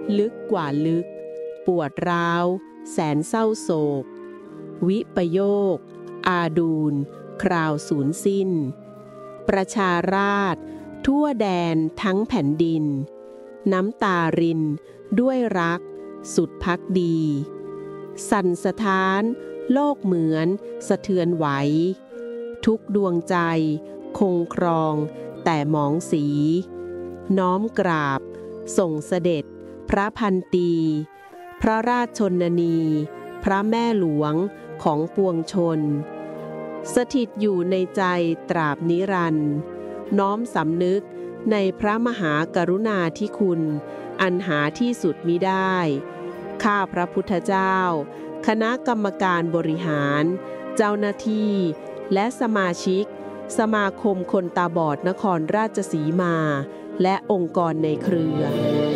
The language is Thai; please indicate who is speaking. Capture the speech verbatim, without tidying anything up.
Speaker 1: ลึกกว่าลึกปวดร้าวแสนเศร้าโศกวิปโยคอาดูลคราวสูญสิ้นประชาราษฎร์ทั่วแดนทั้งแผ่นดินน้ำตารินด้วยรักสุดพักดีสั่นสะท้านโลกเหมือนสะเทือนไหวทุกดวงใจคงครองแต่หมองสีน้อมกราบส่งเสด็จพระพันตีพระราชชนนีพระแม่หลวงของปวงชนสถิตอยู่ในใจตราบนิรันดร์น้อมสำนึกในพระมหากรุณาธิคุณอันหาที่สุดมิได้ข้าพระพุทธเจ้าคณะกรรมการบริหารเจ้าหน้าที่และสมาชิกสมาคมคนตาบอดนครราชสีมาและองค์กรในเครือ